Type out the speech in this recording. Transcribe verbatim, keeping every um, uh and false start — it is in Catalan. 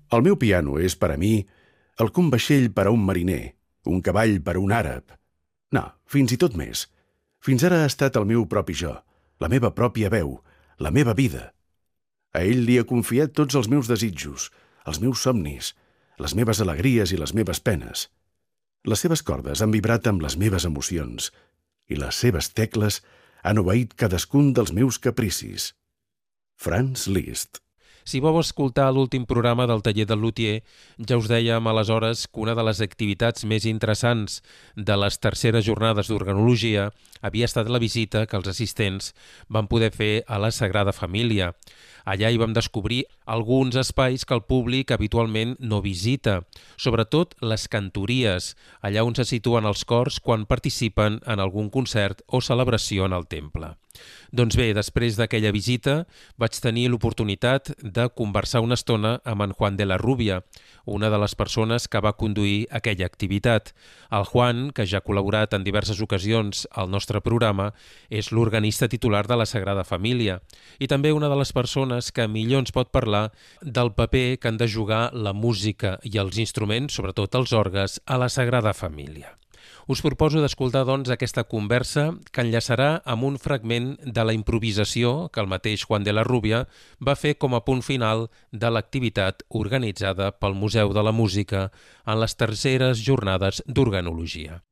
El meu piano és, per a mi, el que un vaixell per a un mariner, un cavall per a un àrab. No, fins i tot més. Fins ara ha estat el meu propi jo, la meva pròpia veu, la meva vida. A ell li he confiat tots els meus desitjos, els meus somnis, les meves alegries i les meves penes. Les seves cordes han vibrat amb les meves emocions i les seves tecles han obeït cadascun dels meus capricis. Franz Liszt. Si vau escoltar l'últim programa del taller del luthier, ja us dèiem aleshores que una de les activitats més interessants de les terceres jornades d'organologia havia estat la visita que els assistents van poder fer a la Sagrada Família. Allà hi vam descobrir alguns espais que el públic habitualment no visita, sobretot les cantories, allà on se situen els cors quan participen en algun concert o celebració en el temple. Doncs bé, després d'aquella visita vaig tenir l'oportunitat de conversar una estona amb en Juan de la Rubia, una de les persones que va conduir aquella activitat. El Juan, que ja ha col·laborat en diverses ocasions al nostre programa, és l'organista titular de la Sagrada Família i també una de les persones que millor ens pot parlar del paper que han de jugar la música i els instruments, sobretot els orgues, a la Sagrada Família. Us proposo d'escoltar, doncs, aquesta conversa que enllaçarà amb un fragment de la improvisació que el mateix Juan de la Rubia va fer com a punt final de l'activitat organitzada pel Museu de la Música en les terceres jornades d'organologia.